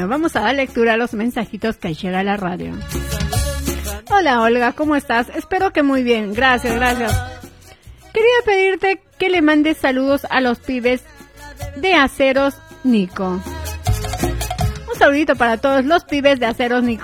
Bueno, vamos a dar lectura a los mensajitos que llega a la radio. Hola Olga, ¿cómo estás? Espero que muy bien, gracias. Quería pedirte que le mandes saludos a los pibes de Aceros Nico. Un saludito para todos los pibes de Aceros Nico.